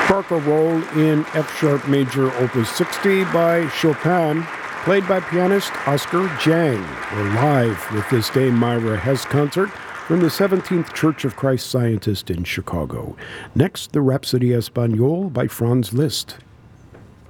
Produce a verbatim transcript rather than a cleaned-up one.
Barcarolle Roll in F-sharp major opus sixty by Chopin, played by pianist Oscar Jang. We're live with this Dame Myra Hess concert from the seventeenth Church of Christ Scientist in Chicago. Next, the Rhapsody Espagnole by Franz Liszt.